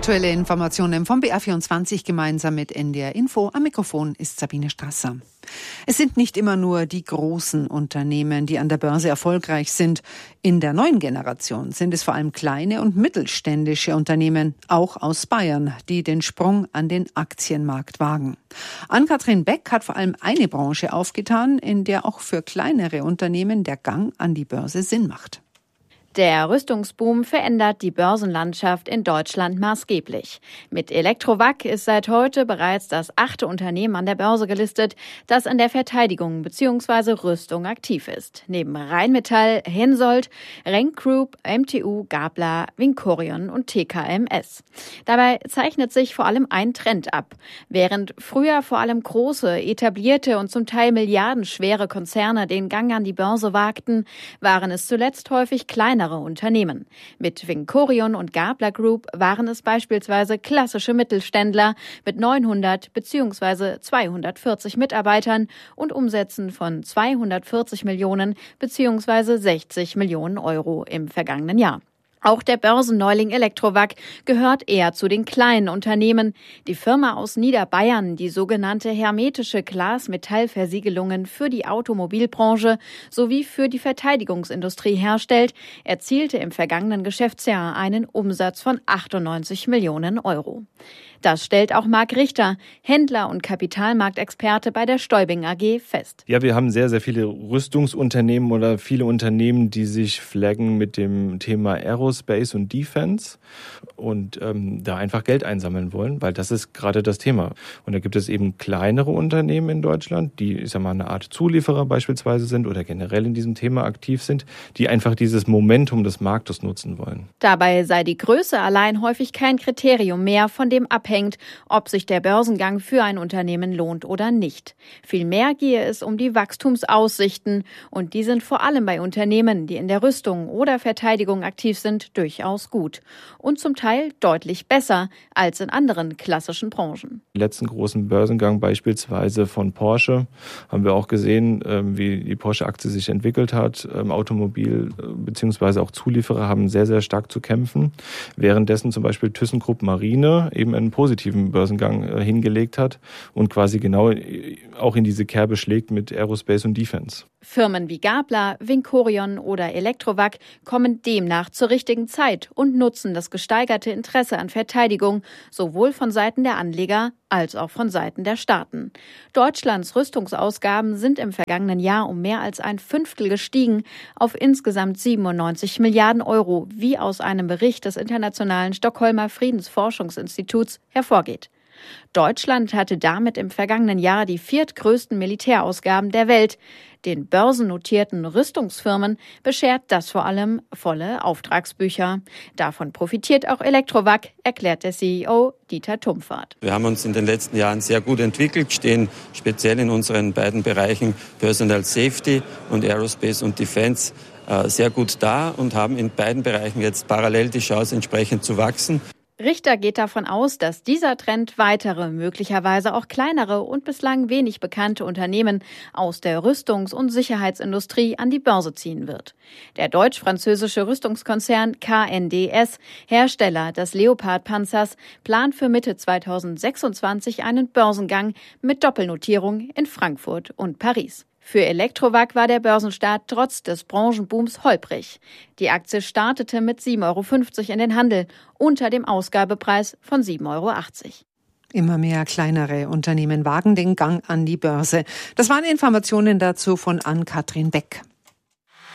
Aktuelle Informationen vom BR24 gemeinsam mit NDR Info. Am Mikrofon ist Sabine Strasser. Es sind nicht immer nur die großen Unternehmen, die an der Börse erfolgreich sind. In der neuen Generation sind es vor allem kleine und mittelständische Unternehmen, auch aus Bayern, die den Sprung an den Aktienmarkt wagen. Ann-Kathrin Beck hat vor allem eine Branche aufgetan, in der auch für kleinere Unternehmen der Gang an die Börse Sinn macht. Der Rüstungsboom verändert die Börsenlandschaft in Deutschland maßgeblich. Mit Electrovac ist seit heute bereits das 8. Unternehmen an der Börse gelistet, das an der Verteidigung bzw. Rüstung aktiv ist. Neben Rheinmetall, Hensoldt, Renk Group, MTU, Gabler, Vincorion und TKMS. Dabei zeichnet sich vor allem ein Trend ab. Während früher vor allem große, etablierte und zum Teil milliardenschwere Konzerne den Gang an die Börse wagten, waren es zuletzt häufig kleinere Unternehmen. Mit Vincorion und Gabler Group waren es beispielsweise klassische Mittelständler mit 900 bzw. 240 Mitarbeitern und Umsätzen von 240 Millionen bzw. 60 Millionen Euro im vergangenen Jahr. Auch der Börsenneuling Electrovac gehört eher zu den kleinen Unternehmen. Die Firma aus Niederbayern, die sogenannte hermetische Glas-Metall-Versiegelungen für die Automobilbranche sowie für die Verteidigungsindustrie herstellt, erzielte im vergangenen Geschäftsjahr einen Umsatz von 98 Millionen Euro. Das stellt auch Marc Richter, Händler und Kapitalmarktexperte bei der Stäubing AG, fest. Ja, wir haben sehr, sehr viele Rüstungsunternehmen oder viele Unternehmen, die sich flaggen mit dem Thema Aerospace und Defense und da einfach Geld einsammeln wollen, weil das ist gerade das Thema. Und da gibt es eben kleinere Unternehmen in Deutschland, die, ich sag mal, eine Art Zulieferer beispielsweise sind oder generell in diesem Thema aktiv sind, die einfach dieses Momentum des Marktes nutzen wollen. Dabei sei die Größe allein häufig kein Kriterium mehr, von dem abhängt, ob sich der Börsengang für ein Unternehmen lohnt oder nicht. Vielmehr gehe es um die Wachstumsaussichten und die sind vor allem bei Unternehmen, die in der Rüstung oder Verteidigung aktiv sind, durchaus gut und zum Teil deutlich besser als in anderen klassischen Branchen. Im letzten großen Börsengang beispielsweise von Porsche haben wir auch gesehen, wie die Porsche-Aktie sich entwickelt hat. Automobil bzw. auch Zulieferer haben sehr, sehr stark zu kämpfen, währenddessen zum Beispiel ThyssenKrupp Marine eben einen positiven Börsengang hingelegt hat und quasi genau auch in diese Kerbe schlägt mit Aerospace und Defense. Firmen wie Gabler, Vincorion oder Electrovac kommen demnach zur richtigen Zeit und nutzen das gesteigerte Interesse an Verteidigung, sowohl von Seiten der Anleger als auch von Seiten der Staaten. Deutschlands Rüstungsausgaben sind im vergangenen Jahr um mehr als ein Fünftel gestiegen auf insgesamt 97 Milliarden Euro, wie aus einem Bericht des Internationalen Stockholmer Friedensforschungsinstituts hervorgeht. Deutschland hatte damit im vergangenen Jahr die viertgrößten Militärausgaben der Welt. Den börsennotierten Rüstungsfirmen beschert das vor allem volle Auftragsbücher. Davon profitiert auch Electrovac, erklärt der CEO Dieter Tumpfert. Wir haben uns in den letzten Jahren sehr gut entwickelt, stehen speziell in unseren beiden Bereichen Personal Safety und Aerospace und Defense sehr gut da und haben in beiden Bereichen jetzt parallel die Chance, entsprechend zu wachsen. Richter geht davon aus, dass dieser Trend weitere, möglicherweise auch kleinere und bislang wenig bekannte Unternehmen aus der Rüstungs- und Sicherheitsindustrie an die Börse ziehen wird. Der deutsch-französische Rüstungskonzern KNDS, Hersteller des Leopard-Panzers, plant für Mitte 2026 einen Börsengang mit Doppelnotierung in Frankfurt und Paris. Für Electrovac war der Börsenstart trotz des Branchenbooms holprig. Die Aktie startete mit 7,50 € in den Handel, unter dem Ausgabepreis von 7,80 €. Immer mehr kleinere Unternehmen wagen den Gang an die Börse. Das waren Informationen dazu von Ann-Kathrin Beck.